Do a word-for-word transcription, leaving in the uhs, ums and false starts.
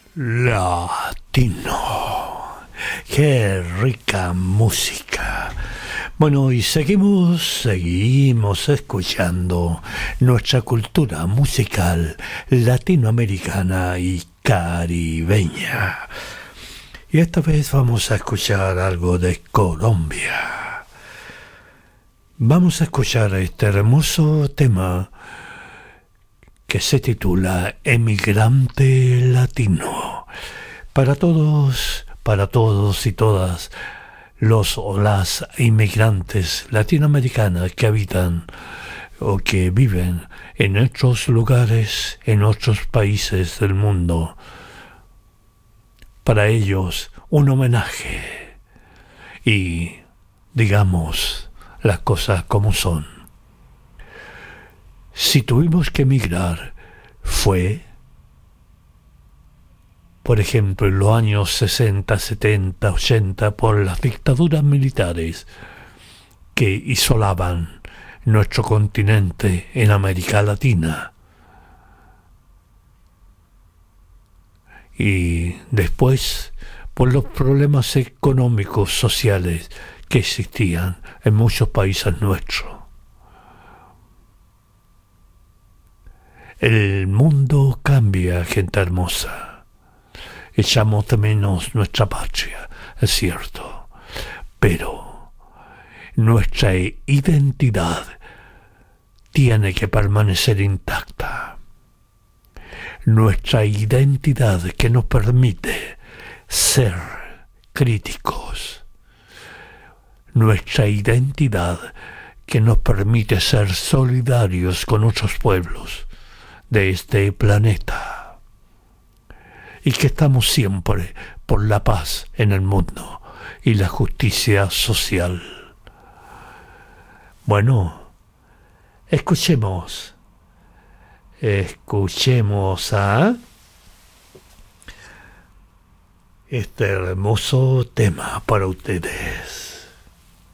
Latino. Qué rica música. Bueno, y seguimos, seguimos escuchando nuestra cultura musical latinoamericana y caribeña. Y esta vez vamos a escuchar algo de Colombia. Vamos a escuchar este hermoso tema que se titula Emigrante Latino. Para todos, para todos y todas los o las inmigrantes latinoamericanas que habitan o que viven en otros lugares, en otros países del mundo. Para ellos, un homenaje y, digamos, las cosas como son. Si tuvimos que emigrar, fue, por ejemplo, en los años sesenta, setenta, ochenta, por las dictaduras militares que isolaban nuestro continente en América Latina. Y después, por los problemas económicos, sociales que existían en muchos países nuestros. El mundo cambia, gente hermosa. Echamos de menos nuestra patria, es cierto, pero nuestra identidad tiene que permanecer intacta. Nuestra identidad que nos permite ser críticos. Nuestra identidad que nos permite ser solidarios con otros pueblos de este planeta. Y que estamos siempre por la paz en el mundo y la justicia social. Bueno, escuchemos, escuchemos a este hermoso tema para ustedes.